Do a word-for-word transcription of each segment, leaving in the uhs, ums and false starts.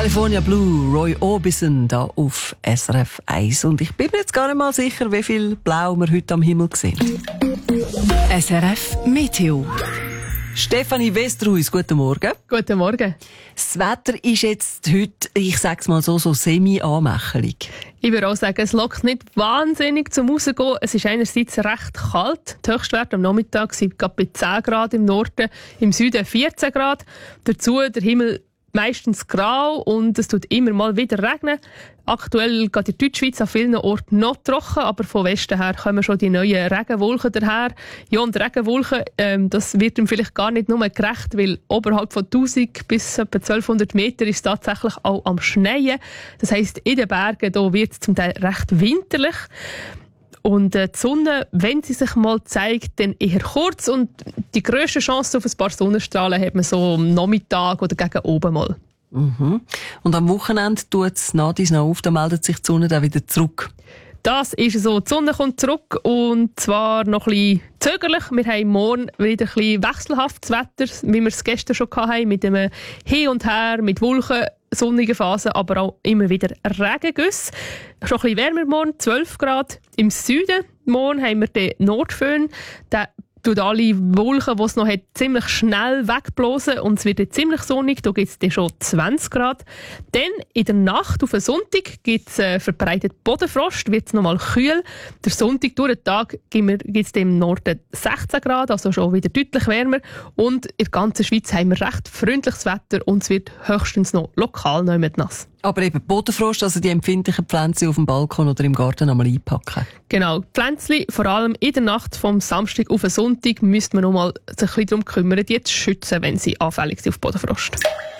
California Blue, Roy Orbison, da auf S R F eins. Und ich bin mir jetzt gar nicht mal sicher, wie viel Blau wir heute am Himmel sehen. S R F Meteo. Stefanie Westerhuis, guten Morgen. Guten Morgen. Das Wetter ist jetzt heute, ich sag's mal so, so semi-anmächelig. Ich würde auch sagen, es lockt nicht wahnsinnig zum Rausgehen. Es ist einerseits recht kalt. Die Höchstwerte am Nachmittag waren gerade bei zehn Grad im Norden, im Süden vierzehn Grad. Dazu der Himmel meistens grau und es tut immer mal wieder regnen. Aktuell geht in Deutschschweiz an vielen Orten noch trocken, aber von Westen her kommen schon die neuen Regenwolken daher. Ja, und Regenwolken, ähm, das wird ihm vielleicht gar nicht nur gerecht, weil oberhalb von tausend bis etwa zwölfhundert Meter ist es tatsächlich auch am Schneien. Das heisst, in den Bergen da wird es zum Teil recht winterlich. Und äh, die Sonne, wenn sie sich mal zeigt, dann eher kurz. Und die grösste Chance auf ein paar Sonnenstrahlen hat man so am Nachmittag oder gegen oben mal. Mhm. Und am Wochenende tut es nach dies noch auf, dann meldet sich die Sonne dann wieder zurück. Das ist so. Die Sonne kommt zurück und zwar noch ein bisschen zögerlich. Wir haben morgen wieder ein bisschen wechselhaftes Wetter, wie wir es gestern schon hatten, mit einem Hin und Her, mit Wolken, sonnigen Phasen, aber auch immer wieder Regengüsse. Schon ein bisschen wärmer morgen, zwölf Grad im Süden. Morgen haben wir den Nordföhn. Der tut alle Wolken, die es noch hat, ziemlich schnell wegblasen und es wird dann ziemlich sonnig. Da gibt es schon zwanzig Grad. Dann in der Nacht auf den Sonntag gibt es äh, verbreitet Bodenfrost, wird es noch mal kühl. Der Sonntag durch den Tag gibt es im Norden sechzehn Grad, also schon wieder deutlich wärmer. Und in der ganzen Schweiz haben wir recht freundliches Wetter und es wird höchstens noch lokal noch mit nass. Aber eben Bodenfrost, also die empfindlichen Pflänzchen auf dem Balkon oder im Garten einmal einpacken. Genau, Pflänzchen, vor allem in der Nacht vom Samstag auf den Sonntag, müsste man noch mal sich ein bisschen darum kümmern, die zu schützen, wenn sie anfällig sind auf Bodenfrost.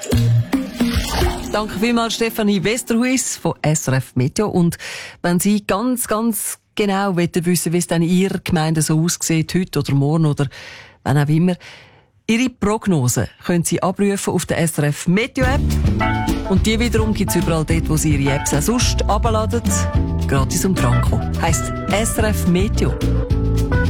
Danke vielmals, Stefanie Westerhuis von S R F Meteo. Und wenn Sie ganz, ganz genau wissen, wie es dann in Ihrer Gemeinde so aussieht, heute oder morgen oder wann auch immer, Ihre Prognose können Sie abrufen auf der S R F Meteo App. Und die wiederum gibt es überall dort, wo Sie Ihre Apps auch sonst runterladen. Gratis um dran kommen. Heisst S R F Meteo.